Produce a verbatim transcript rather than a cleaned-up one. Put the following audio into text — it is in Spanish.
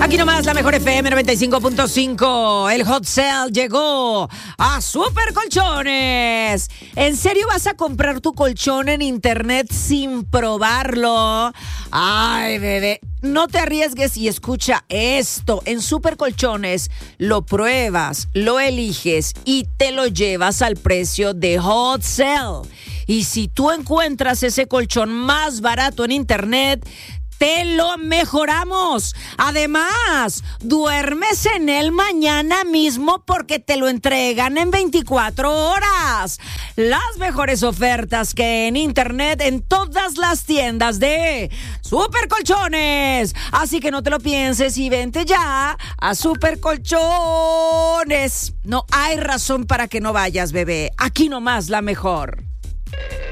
Aquí nomás la mejor F M noventa y cinco punto cinco. El hot sale llegó a Super Colchones. ¿En serio vas a comprar tu colchón en internet sin probarlo? Ay, bebé, no te arriesgues y escucha esto. En Super Colchones lo pruebas, lo eliges y te lo llevas al precio de hot sale. Y si tú encuentras ese colchón más barato en internet, te lo mejoramos. Además, duermes en él mañana mismo porque te lo entregan en veinticuatro horas. Las mejores ofertas que en internet en todas las tiendas de Super Colchones. Así que no te lo pienses y vente ya a Super Colchones. No hay razón para que no vayas, bebé. Aquí nomás la mejor.